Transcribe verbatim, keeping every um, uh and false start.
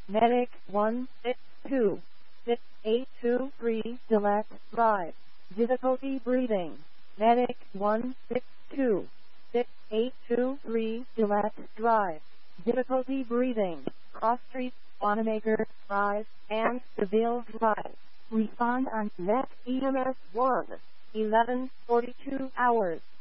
Medic one six two six eight two three Select Drive. Difficulty breathing. Medic one six two six eight two three Select Drive. Difficulty breathing. Cross Street, Wanamaker Drive, and Seville Drive. Respond on Net E M S one. eleven forty-two hours.